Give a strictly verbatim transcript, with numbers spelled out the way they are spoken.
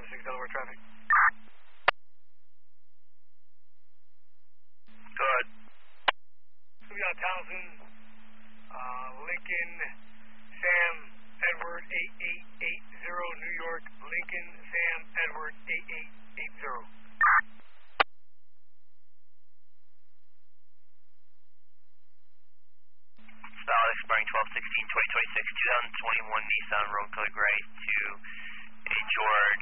six Delaware traffic. Go ahead. So we got Townsend, uh, Lincoln, Sam, Edward eight eight eight zero, New York, Lincoln, Sam, Edward eight eight eight zero. Solid expiring twelve sixteen twenty twenty-six, two thousand twenty-one Nissan Road Color Gray to a George